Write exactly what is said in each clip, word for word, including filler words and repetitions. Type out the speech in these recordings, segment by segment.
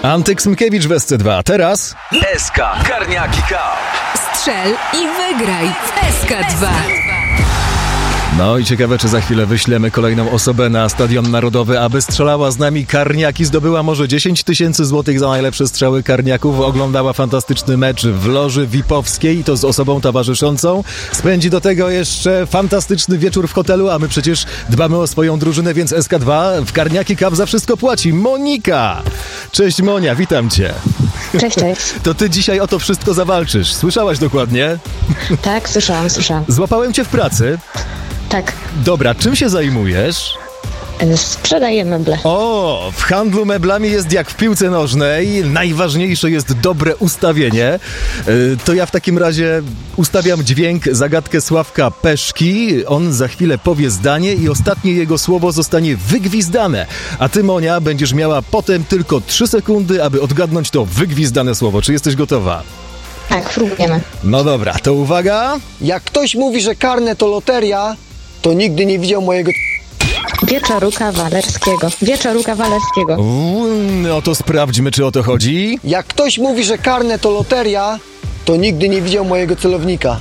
Antek Smykiewicz w S C dwa. Teraz S K Karniaki Cup. Strzel i wygraj w S K dwa. No i ciekawe, czy za chwilę wyślemy kolejną osobę na Stadion Narodowy, aby strzelała z nami karniaki. Zdobyła może dziesięć tysięcy złotych za najlepsze strzały karniaków. Oglądała fantastyczny mecz w loży V I P-owskiej i to z osobą towarzyszącą. Spędzi do tego jeszcze fantastyczny wieczór w hotelu, a my przecież dbamy o swoją drużynę, więc S K dwa w Karniaki Cup za wszystko płaci. Monika! Cześć Monia, witam cię. Cześć, cześć. To ty dzisiaj o to wszystko zawalczysz. Słyszałaś dokładnie? Tak, słyszałam, słyszałam. Złapałem cię w pracy. Tak. Dobra, czym się zajmujesz? Sprzedaję meble. O, w handlu meblami jest jak w piłce nożnej. Najważniejsze jest dobre ustawienie. Yy, to ja w takim razie ustawiam dźwięk, zagadkę Sławka Peszki. On za chwilę powie zdanie i ostatnie jego słowo zostanie wygwizdane. A ty, Monia, będziesz miała potem tylko trzy sekundy, aby odgadnąć to wygwizdane słowo. Czy jesteś gotowa? Tak, próbujemy. No dobra, to uwaga. Jak ktoś mówi, że karne to loteria, to nigdy nie widział mojego... Wieczoru Kawalerskiego. Wieczoru Kawalerskiego. Uuu, no to sprawdźmy, czy o to chodzi. Jak ktoś mówi, że karne to loteria, to nigdy nie widział mojego celownika.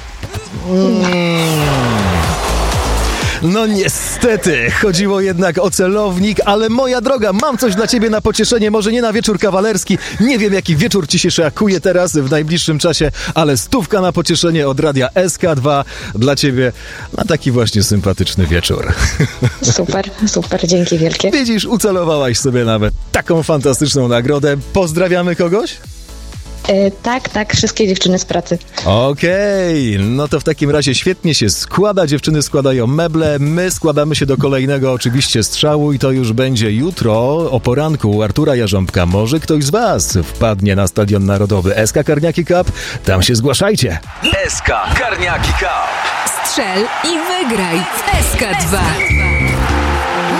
No niestety, chodziło jednak o celownik, ale moja droga, mam coś dla ciebie na pocieszenie, może nie na wieczór kawalerski, nie wiem jaki wieczór ci się szykuje teraz w najbliższym czasie, ale stówka na pocieszenie od radia S K dwa dla ciebie na taki właśnie sympatyczny wieczór. Super, super, dzięki wielkie. Widzisz, ucelowałaś sobie nawet taką fantastyczną nagrodę. Pozdrawiamy kogoś? E, tak, tak, wszystkie dziewczyny z pracy. Okej, okay. No to w takim razie świetnie się składa, dziewczyny składają meble, my składamy się do kolejnego oczywiście strzału i to już będzie jutro o poranku u Artura Jarząbka. Może ktoś z was wpadnie na Stadion Narodowy S K Karniaki Cup, tam się zgłaszajcie. S K Karniaki Cup. Strzel i wygraj w S K dwa.